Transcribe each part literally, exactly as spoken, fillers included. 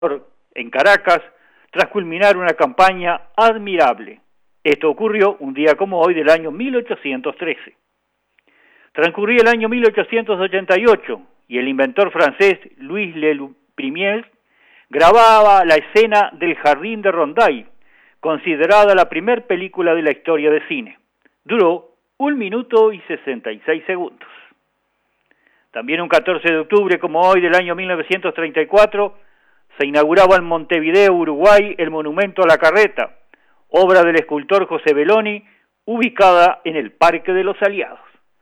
en Caracas tras culminar una campaña admirable. Esto ocurrió un día como hoy del año mil ochocientos trece. Transcurría el año mil ochocientos ochenta y ocho y el inventor francés Louis Lelumière grababa la escena del Jardín de Rondaille, considerada la primer película de la historia de cine. Duró un minuto y sesenta y seis segundos. También un catorce de octubre, como hoy del año mil novecientos treinta y cuatro, se inauguraba en Montevideo, Uruguay, el Monumento a la Carreta, obra del escultor José Belloni, ubicada en el Parque de los Aliados.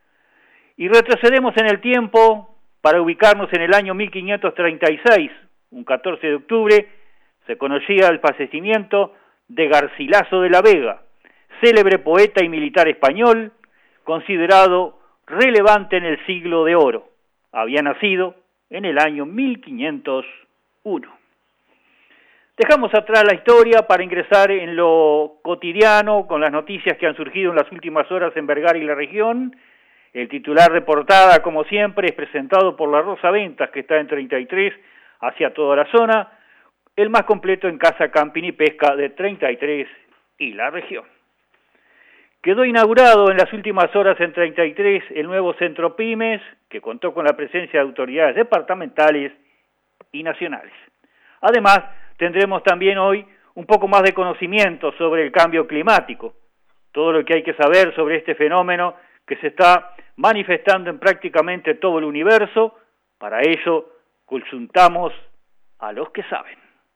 Y retrocedemos en el tiempo para ubicarnos en el año mil quinientos treinta y seis, un catorce de octubre, se conocía el fallecimiento de Garcilaso de la Vega, célebre poeta y militar español, considerado relevante en el siglo de oro. Había nacido en el año mil quinientos uno. Dejamos atrás la historia para ingresar en lo cotidiano con las noticias que han surgido en las últimas horas en Vergara y la región. El titular de portada, como siempre, es presentado por La Rosa Ventas, que está en treinta y tres hacia toda la zona, el más completo en casa, camping y pesca de treinta y tres y la región. Quedó inaugurado en las últimas horas en treinta y tres el nuevo Centro Pymes, que contó con la presencia de autoridades departamentales y nacionales. Además, tendremos también hoy un poco más de conocimiento sobre el cambio climático, todo lo que hay que saber sobre este fenómeno que se está manifestando en prácticamente todo el universo. Para ello, consultamos a los que saben.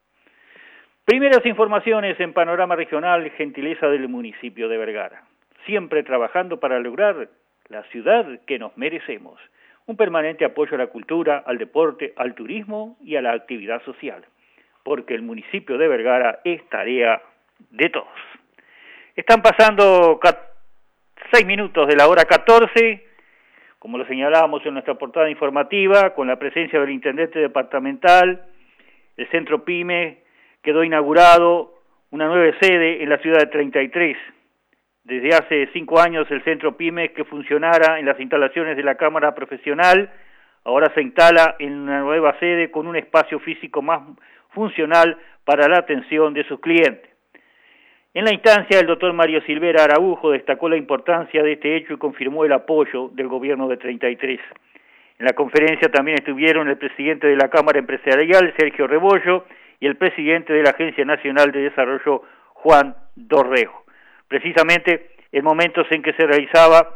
Primeras informaciones en Panorama Regional, gentileza del municipio de Vergara. Siempre trabajando para lograr la ciudad que nos merecemos. Un permanente apoyo a la cultura, al deporte, al turismo y a la actividad social. Porque el municipio de Vergara es tarea de todos. Están pasando seis minutos de la hora catorce, como lo señalábamos en nuestra portada informativa, con la presencia del intendente departamental. El Centro Pyme quedó inaugurado una nueva sede en la ciudad de treinta y tres. Desde hace cinco años el Centro Pyme, que funcionara en las instalaciones de la Cámara Profesional, ahora se instala en una nueva sede con un espacio físico más funcional para la atención de sus clientes. En la instancia, el doctor Mario Silvera Araujo destacó la importancia de este hecho y confirmó el apoyo del gobierno de treinta y tres. En la conferencia también estuvieron el presidente de la Cámara Empresarial, Sergio Rebollo, y el presidente de la Agencia Nacional de Desarrollo, Juan Dorrego. Precisamente en momentos en que se realizaba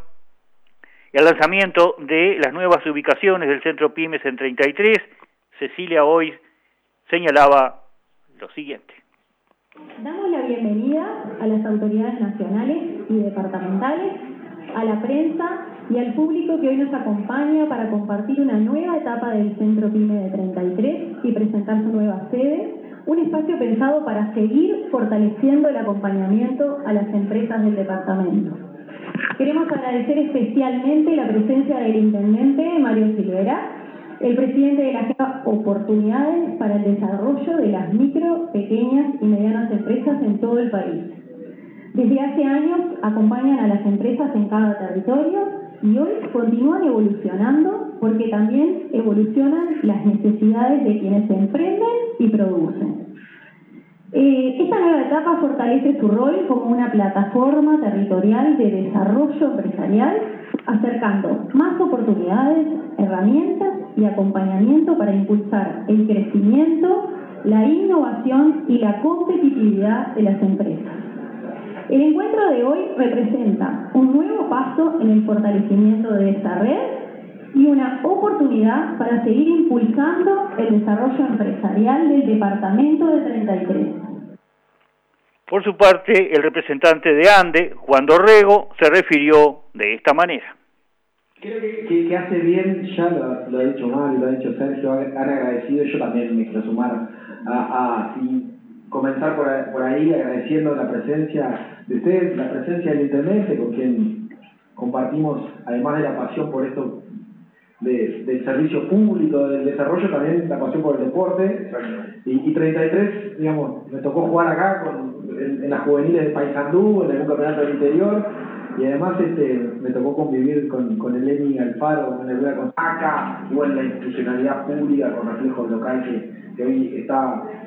el lanzamiento de las nuevas ubicaciones del Centro Pymes en treinta y tres, Cecilia hoy señalaba lo siguiente. Damos la bienvenida a las autoridades nacionales y departamentales, a la prensa y al público que hoy nos acompaña para compartir una nueva etapa del Centro Pyme de treinta y tres y presentar su nueva sede, un espacio pensado para seguir fortaleciendo el acompañamiento a las empresas del departamento. Queremos agradecer especialmente la presencia del intendente Mario Silvera, el presidente de la Agencia Oportunidades para el Desarrollo de las Micro, Pequeñas y Medianas Empresas en todo el país. Desde hace años acompañan a las empresas en cada territorio y hoy continúan evolucionando porque también evolucionan las necesidades de quienes emprenden y producen. Eh, esta nueva etapa fortalece su rol como una plataforma territorial de desarrollo empresarial, acercando más oportunidades, herramientas y acompañamiento para impulsar el crecimiento, la innovación y la competitividad de las empresas. El encuentro de hoy representa un nuevo paso en el fortalecimiento de esta red y una oportunidad para seguir impulsando el desarrollo empresarial del departamento de treinta y tres. Por su parte, el representante de ANDE, Juan Dorrego, se refirió de esta manera. Creo que, que, que hace bien, ya lo, lo ha dicho Mario, lo ha dicho Sergio, han agradecido, yo también me quiero sumar a, a y comenzar por, por ahí agradeciendo la presencia de ustedes, la presencia del intendente, con quien compartimos, además de la pasión por esto, de, del servicio público, del desarrollo, también la pasión por el deporte. Y, y treinta y tres, digamos, me tocó jugar acá con, en, en las juveniles de Paysandú, en algún campeonato del interior, y además este, me tocó convivir con, con el Emi Alfaro, en el Vega con acá, igual la institucionalidad pública con reflejo local que, que hoy está